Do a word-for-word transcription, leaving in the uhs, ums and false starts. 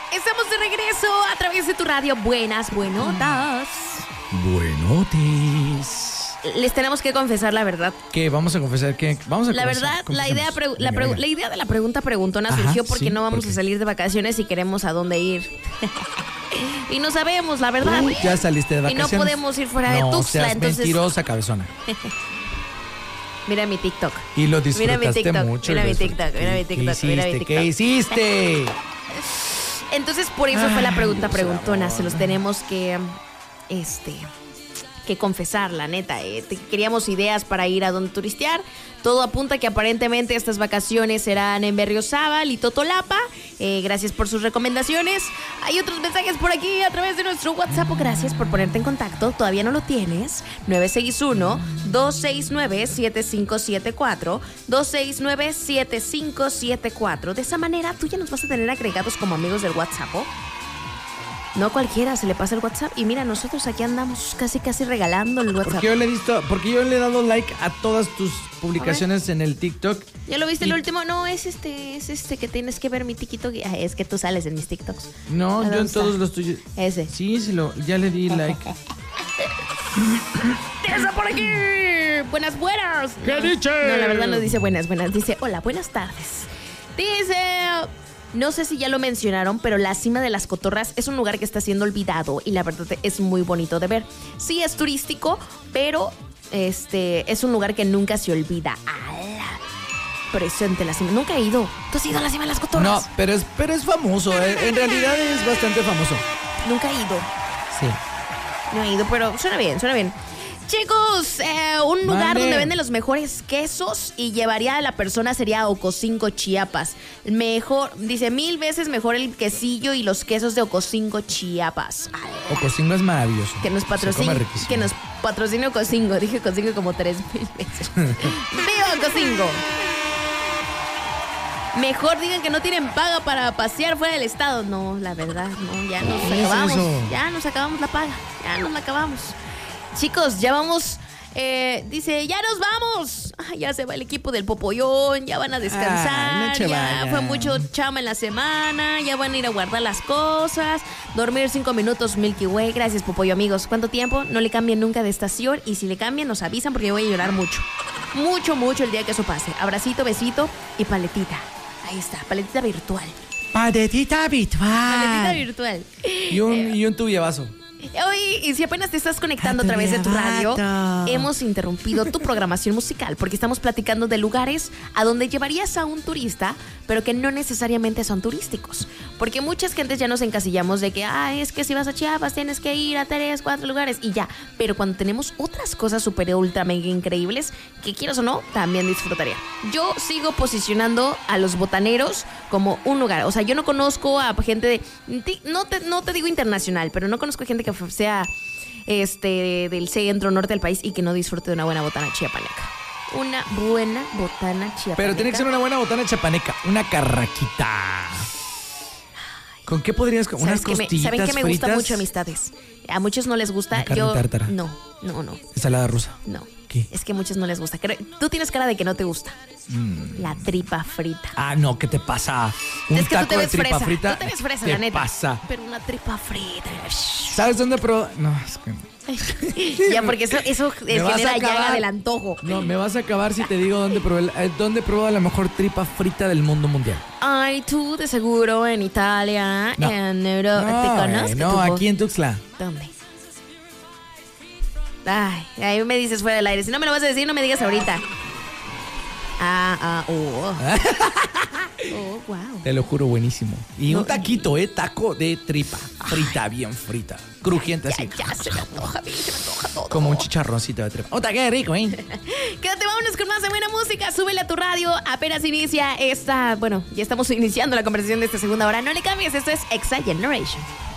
Estamos de regreso a través de tu radio. Buenas, buenotas. Buenotes. Les tenemos que confesar la verdad. ¿Qué? Vamos a confesar que vamos a La confesar, verdad, la idea, pre- la, venga, pre- venga. la idea de la pregunta preguntona Ajá, surgió porque sí, no vamos ¿por qué? a salir de vacaciones y queremos a dónde ir. Y no sabemos, la verdad. Uy, ya saliste de Y no vacaciones. podemos ir fuera de No Tuxtla, seas entonces- mentirosa, cabezona. Mira mi TikTok. Y lo Mira mi disfrutaste TikTok, mucho. mira lo mi disfrutaste. TikTok, mira mi ¿Qué TikTok, mira mi hiciste? ¿Qué TikTok. hiciste? Entonces, por eso fue la Ay, pregunta Dios, preguntona. amor. Se los tenemos que, este, que confesar, la neta. Eh. Te- Queríamos ideas para ir a donde turistear. Todo apunta que aparentemente estas vacaciones serán en Berriozábal y Totolapa. Eh, gracias por sus recomendaciones. Hay otros mensajes por aquí a través de nuestro WhatsApp. Gracias por ponerte en contacto. Todavía no lo tienes. nueve seis uno, dos seis nueve, siete cinco siete cuatro. dos seis nueve, siete cinco siete cuatro. De esa manera tú ya nos vas a tener agregados como amigos del WhatsApp, ¿o? No cualquiera se le pasa el WhatsApp. Y mira, nosotros aquí andamos casi casi regalando el WhatsApp. Porque yo le he visto, porque yo le he dado like a todas tus publicaciones en el TikTok. ¿Ya lo viste Y- el último? No, es este, es este que tienes que ver mi TikTok. Ah, es que tú sales en mis TikToks. No, ¿A yo dónde en está? todos los tuyos. Ese. Sí, sí lo, ya le di like. ¡Esa por aquí! ¡Buenas, buenas! ¿Qué dice? No, la verdad no dice buenas, buenas. Dice, hola, buenas tardes. Dice, no sé si ya lo mencionaron, pero la Cima de las Cotorras es un lugar que está siendo olvidado y la verdad es muy bonito de ver. Sí es turístico, pero este es un lugar que nunca se olvida. ¡Ala! Presente la cima. Nunca he ido. ¿Tú has ido a la Cima de las Cotorras? No, pero es, pero es famoso. eh, En realidad es bastante famoso. Nunca he ido. Sí. No he ido, pero suena bien, suena bien. Chicos, eh, un lugar Mande. donde venden los mejores quesos y llevaría a la persona sería Ocosingo, Chiapas. Mejor, dice, mil veces mejor el quesillo y los quesos de Ocosingo, Chiapas. Ay, Ocosingo es maravilloso. que nos Se come patrocine, riquísimo. que nos patrocine Ocosingo. Dije Ocosingo como tres mil veces. ¡Viva Ocosingo! Mejor digan que no tienen paga para pasear fuera del estado. No, la verdad, no, ya nos ¿Qué es acabamos. eso? Ya nos acabamos la paga. Ya nos la acabamos. Chicos, ya vamos. Eh, dice, ya nos vamos. Ay, ya se va el equipo del Popoyón. Ya van a descansar. Ay, no, ya chavala. fue mucho chama en la semana. Ya van a ir a guardar las cosas. Dormir cinco minutos Milky Way. Gracias, Popoyo, amigos. ¿Cuánto tiempo? No le cambien nunca de estación. Y si le cambian, nos avisan porque yo voy a llorar mucho. Mucho, mucho el día que eso pase. Abracito, besito y paletita. Ahí está, paletita virtual. Paletita Paletita virtual. virtual. Y un, y un tubievazo. Hoy, y si apenas te estás conectando a A tu través de tu radio, diabato. hemos interrumpido tu programación musical porque estamos platicando de lugares a donde llevarías a un turista, pero que no necesariamente son turísticos. Porque muchas gentes ya nos encasillamos de que, ah, es que si vas a Chiapas tienes que ir a tres, cuatro lugares y ya. Pero cuando tenemos otras cosas súper, ultra, mega increíbles, que quieras o no, también disfrutaría. Yo sigo posicionando a los botaneros como un lugar. O sea, yo no conozco a gente de, no te, no te digo internacional, pero no conozco gente que sea este del centro, norte del país y que no disfrute de una buena botana chiapaneca. Una buena botana chiapaneca. Pero tiene que ser una buena botana chapaneca. Una carraquita. ¿Con qué podrías comer? Unas ¿Sabes qué me, costillitas ¿saben qué me gusta fritas? mucho, amistades? A muchos no les gusta. La carne Yo tártara. no, no, no, Ensalada rusa. no. ¿Qué? Es que a muchos no les gusta. Creo- Tú tienes cara de que no te gusta. Mm. La tripa frita. Ah, no, ¿qué te pasa? Un es que tú taco te de ves tripa fresa. frita. Tú te ves fresa, ¿Qué la neta. pasa? Pero una tripa frita. ¿Sabes dónde probé? No, es que... Ya, porque eso, eso Me vas a genera llaga acabar. del antojo. No, me vas a acabar si te digo dónde probé, el- eh, dónde probé la mejor tripa frita del mundo mundial. Ay, tú de seguro en Italia, No. en Europa. ¿Te No, conozco? güey, no, tú? aquí en Tuxtla. ¿Dónde? Ay, ahí me dices fuera del aire. Si no me lo vas a decir, no me digas ahorita. Ah, ah, oh. Oh, wow. Te lo juro, buenísimo. Y No, un taquito, ¿eh? Taco de tripa. Frita, bien frita. Crujiente Ya, así. ya, se me antoja, a mí, se me antoja todo. Como un chicharroncito de tripa. ¡Ota, qué rico, eh! Quédate, vámonos con más de buena música. Súbele a tu radio. Apenas inicia esta... Bueno, ya estamos iniciando la conversación de esta segunda hora. No le cambies, esto es Exa Generation.